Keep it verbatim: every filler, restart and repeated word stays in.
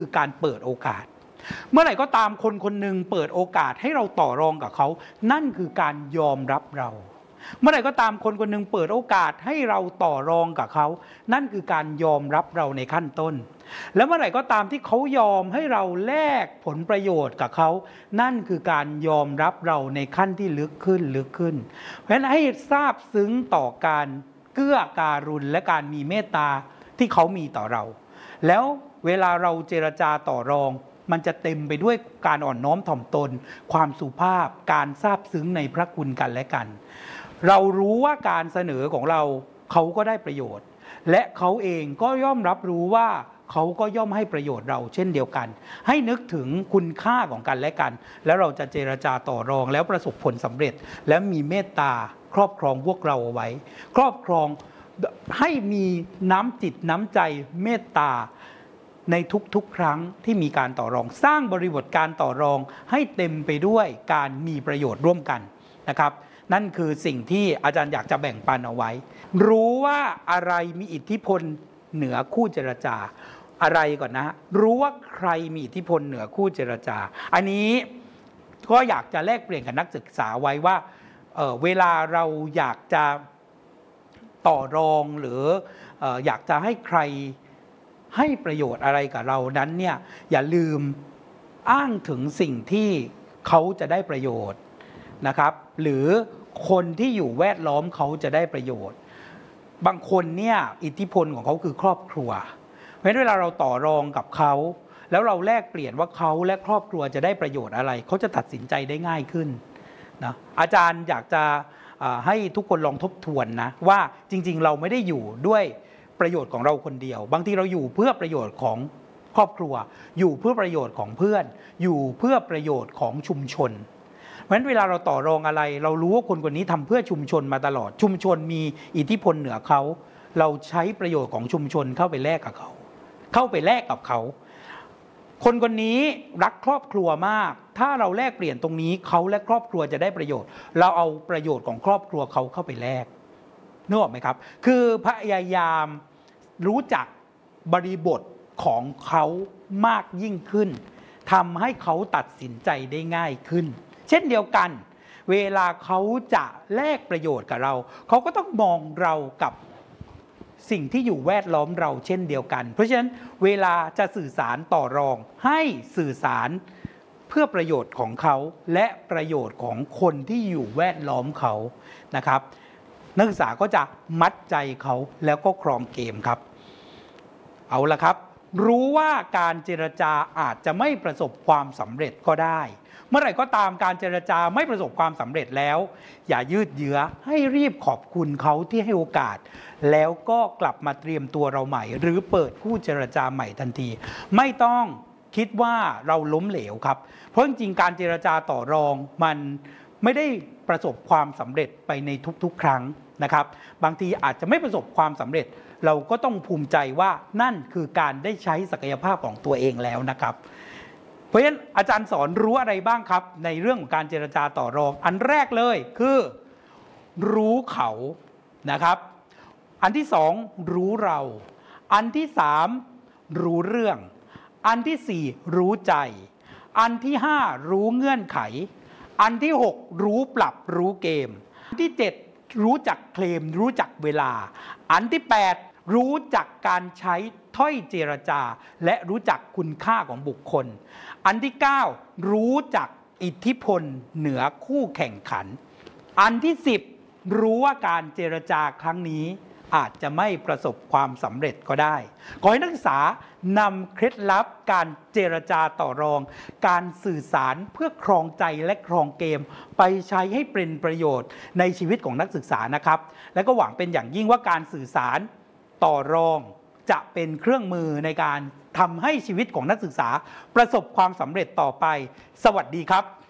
คือการเปิดโอกาสเมื่อไหร่ก็ตามคนคนหนึ่งเปิดโอกาสให้เราต่อรองกับเขานั่นคือการยอมรับเราเมื่อไหร่ก็ตามคนคนหนึ่งเปิดโอกาสให้เราต่อรองกับเขานั่นคือการยอมรับเราในขั้นต้นแล้วเมื่อไหร่ก็ตามที่เขายอมให้เราแลกผลประโยชน์กับเขานั่นคือการยอมรับเราในขั้นที่ลึกขึ้นลึกขึ้นเพราะฉะนั้นให้ทราบซึ้งต่อการเกื้อการุณและการมีเมตตาที่เขามีต่อเราแล้วเวลาเราเจรจาต่อรองมันจะเต็มไปด้วยการอ่อนน้อมถ่อมตนความสุภาพการซาบซึ้งในพระคุณกันและกันเรารู้ว่าการเสนอของเราเขาก็ได้ประโยชน์และเขาเองก็ย่อมรับรู้ว่าเขาก็ย่อมให้ประโยชน์เราเช่นเดียวกันให้นึกถึงคุณค่าของกันและกันแล้วเราจะเจรจาต่อรองแล้วประสบผลสำเร็จและมีเมตตาครอบครองพวกเราเอาไว้ครอบครองให้มีน้ำจิตน้ำใจเมตตาในทุกๆครั้งที่มีการต่อรองสร้างบริบทการต่อรองให้เต็มไปด้วยการมีประโยชน์ร่วมกันนะครับนั่นคือสิ่งที่อาจารย์อยากจะแบ่งปันเอาไว้รู้ว่าอะไรมีอิทธิพลเหนือคู่เจรจาอะไรก่อนนะรู้ว่าใครมีอิทธิพลเหนือคู่เจรจาอันนี้ก็อยากจะแลกเปลี่ยนกับนักศึกษาไว้ว่า เอ่อ เวลาเราอยากจะต่อรองหรือเอ่ออยากจะให้ใครให้ประโยชน์อะไรกับเรานั้นเนี่ยอย่าลืมอ้างถึงสิ่งที่เขาจะได้ประโยชน์นะครับหรือคนที่อยู่แวดล้อมเขาจะได้ประโยชน์บางคนเนี่ยอิทธิพลของเขาคือครอบครัวเพราะฉะนั้นเวลาเราต่อรองกับเขาแล้วเราแลกเปลี่ยนว่าเขาและครอบครัวจะได้ประโยชน์อะไรเขาจะตัดสินใจได้ง่ายขึ้นนะอาจารย์อยากจะให้ทุกคนลองทบทวนนะว่าจริงๆเราไม่ได้อยู่ด้วยประโยชน์ของเราคนเดียวบางทีเราอยู่เพื่อประโยชน์ของครอบครัวอยู่เพื่อประโยชน์ของเพื่อนอยู่เพื่อประโยชน์ของชุมชนเพราะฉะนั้นเวลาเราต่อรองอะไรเรารู้ว่าคนคนนี้ทำเพื่อชุมชนมาตลอดชุมชนมีอิทธิพลเหนือเขาเราใช้ประโยชน์ของชุมชนเข้าไปแลกกับเขาเข้าไปแลกกับเขาคนคนนี้รักครอบครัวมากถ้าเราแลกเปลี่ยนตรงนี้เขาและครอบครัวจะได้ประโยชน์เราเอาประโยชน์ของครอบครัวเขาเข้าไปแลกนึกออกไหมครับคือพยายามรู้จักบริบทของเขามากยิ่งขึ้นทำให้เขาตัดสินใจได้ง่ายขึ้นเช่นเดียวกันเวลาเขาจะแลกประโยชน์กับเราเขาก็ต้องมองเรากับสิ่งที่อยู่แวดล้อมเราเช่นเดียวกันเพราะฉะนั้นเวลาจะสื่อสารต่อรองให้สื่อสารเพื่อประโยชน์ของเขาและประโยชน์ของคนที่อยู่แวดล้อมเขานะครับนักศึกษาก็จะมัดใจเขาแล้วก็ครองเกมครับเอาละครับรู้ว่าการเจรจาอาจจะไม่ประสบความสำเร็จก็ได้เมื่อไหร่ก็ตามการเจรจาไม่ประสบความสำเร็จแล้วอย่ายืดเยื้อให้รีบขอบคุณเขาที่ให้โอกาสแล้วก็กลับมาเตรียมตัวเราใหม่หรือเปิดคู่เจรจาใหม่ทันทีไม่ต้องคิดว่าเราล้มเหลวครับเพราะจริงๆการเจรจาต่อรองมันไม่ได้ประสบความสำเร็จไปในทุกๆครั้งนะครับบางทีอาจจะไม่ประสบความสำเร็จเราก็ต้องภูมิใจว่านั่นคือการได้ใช้ศักยภาพของตัวเองแล้วนะครับเพราะฉะนั้นอาจารย์สอนรู้อะไรบ้างครับในเรื่องของการเจรจาต่อรองอันแรกเลยคือรู้เขานะครับอันที่สองรู้เราอันที่สามรู้เรื่องอันที่สี่รู้ใจอันที่ห้ารู้เงื่อนไขอันที่หกรู้ปรับรู้เกมอันที่เจ็ดรู้จักเคลมรู้จักเวลาอันที่แปดรู้จักการใช้ถ้อยเจรจาและรู้จักคุณค่าของบุคคลอันที่เก้ารู้จักอิทธิพลเหนือคู่แข่งขันอันที่สิบรู้ว่าการเจรจาครั้งนี้อาจจะไม่ประสบความสำเร็จก็ได้ขอให้นักศึกษานำเคล็ดลับการเจรจาต่อรองการสื่อสารเพื่อครองใจและครองเกมไปใช้ให้เป็นประโยชน์ในชีวิตของนักศึกษานะครับและก็หวังเป็นอย่างยิ่งว่าการสื่อสารต่อรองจะเป็นเครื่องมือในการทำให้ชีวิตของนักศึกษาประสบความสำเร็จต่อไปสวัสดีครับ